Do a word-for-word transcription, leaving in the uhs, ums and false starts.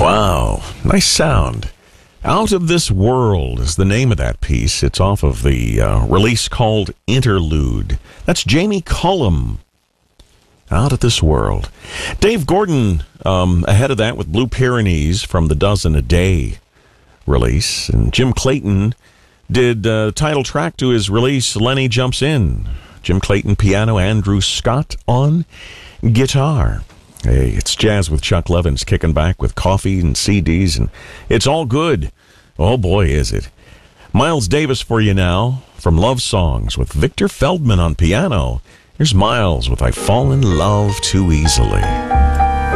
Wow, nice sound. Out of This World is the name of that piece. It's off of the uh, release called Interlude. That's Jamie Cullum. Out of This World. Dave Gordon um, ahead of that with Blue Pyrenees from the Dozen a Day release. And Jim Clayton did uh, the title track to his release, Lenny Jumps In. Jim Clayton piano, Andrew Scott on guitar. Hey, it's Jazz with Chuck Levins, kicking back with coffee and C Ds, and it's all good. Oh, boy, is it. Miles Davis for you now from Love Songs with Victor Feldman on piano. Here's Miles with I Fall in Love Too Easily.